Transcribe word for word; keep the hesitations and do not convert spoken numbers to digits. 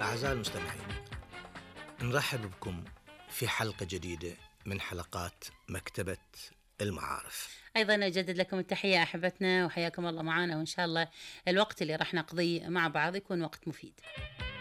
أعزائي المستمعين، نرحب بكم في حلقة جديدة من حلقات مكتبة المعارف. أيضا أجدد لكم التحية أحبتنا، وحياكم الله معنا، وإن شاء الله الوقت اللي راح نقضيه مع بعض يكون وقت مفيد.